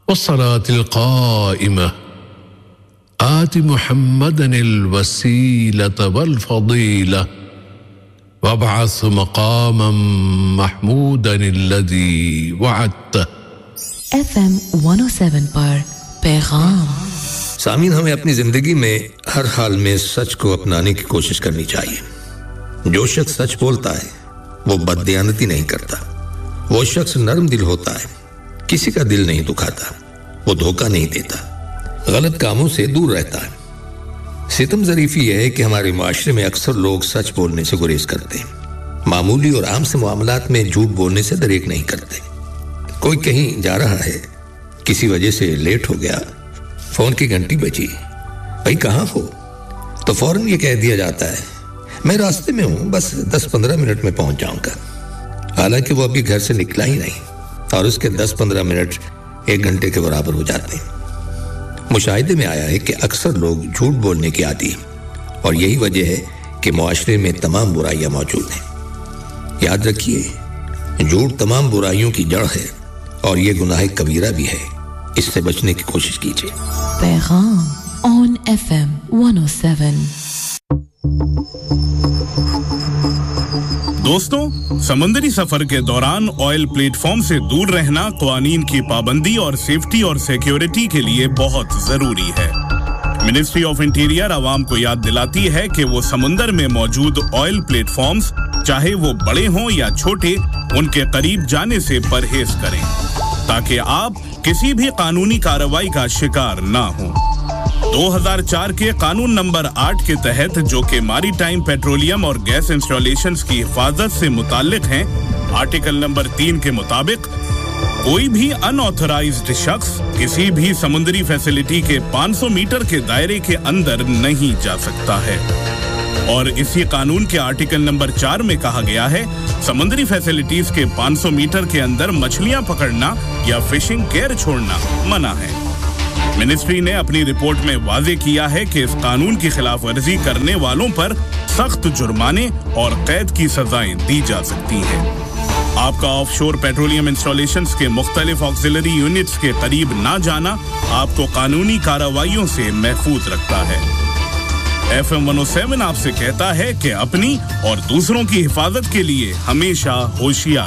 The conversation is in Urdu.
والصلاة القائمة آت محمدا الوسيلة والفضيلة وابعث مقاما محمودا الذي وعدته. FM 107 پر پیغام. سامعین، ہمیں اپنی زندگی میں ہر حال میں سچ کو اپنانے کی کوشش کرنی چاہیے. جو شخص سچ بولتا ہے وہ بددیانتی نہیں کرتا. وہ شخص نرم دل ہوتا ہے، کسی کا دل نہیں دکھاتا، وہ دھوکہ نہیں دیتا، غلط کاموں سے دور رہتا ہے. ستم ظریفی یہ ہے کہ ہمارے معاشرے میں اکثر لوگ سچ بولنے سے گریز کرتے ہیں. معمولی اور عام سے معاملات میں جھوٹ بولنے سے دریغ نہیں کرتے. کوئی کہیں جا رہا ہے، کسی وجہ سے لیٹ ہو گیا، فون کی گھنٹی بجی، بھائی کہاں ہو؟ تو فوراً یہ کہہ دیا جاتا ہے میں راستے میں ہوں، بس 10-15 منٹ میں پہنچ جاؤں گا. حالانکہ وہ ابھی گھر سے نکلا ہی نہیں اور اس کے 10-15 منٹ 1 گھنٹے کے برابر ہو جاتے ہیں. مشاہدے میں آیا ہے کہ اکثر لوگ جھوٹ بولنے کی عادی ہیں اور یہی وجہ ہے کہ معاشرے میں تمام برائیاں موجود ہیں. یاد رکھیے، جھوٹ تمام برائیوں کی جڑ ہے اور یہ گناہ کبیرہ بھی ہے. اس سے بچنے کی کوشش کیجیے. پیغام on FM 107. دوستوں، سمندری سفر کے دوران آئل پلیٹ فارم سے دور رہنا قوانین کی پابندی اور سیفٹی اور سیکیورٹی کے لیے بہت ضروری ہے. منسٹری آف انٹیریئر عوام کو یاد دلاتی ہے کہ وہ سمندر میں موجود آئل پلیٹ فارمز، چاہے وہ بڑے ہوں یا چھوٹے، ان کے قریب جانے سے پرہیز کریں تاکہ آپ کسی بھی قانونی کارروائی کا شکار نہ ہوں. 2004 کے قانون نمبر 8 کے تحت، جو کہ ماری ٹائم پیٹرولیم اور گیس انسٹالیشنز کی حفاظت سے متعلق ہیں، آرٹیکل نمبر 3 کے مطابق کوئی بھی ان آتھورائزڈ شخص کسی بھی سمندری فیسلٹی کے 500 میٹر کے دائرے کے اندر نہیں جا سکتا ہے. اور اسی قانون کے آرٹیکل نمبر 4 میں کہا گیا ہے سمندری فیسلٹیز کے 500 میٹر کے اندر مچھلیاں پکڑنا یا فشنگ گیئر چھوڑنا منع ہے. منسٹری نے اپنی رپورٹ میں واضح کیا ہے کہ اس قانون کی خلاف ورزی کرنے والوں پر سخت جرمانے اور قید کی سزائیں دی جا سکتی ہیں. آپ کا آف شور پیٹرولیم انسٹالیشنز کے مختلف آکسیلری یونٹس کے قریب نہ جانا آپ کو قانونی کارروائیوں سے محفوظ رکھتا ہے. FM 107 آپ سے کہتا ہے کہ اپنی اور دوسروں کی حفاظت کے لیے ہمیشہ ہوشیار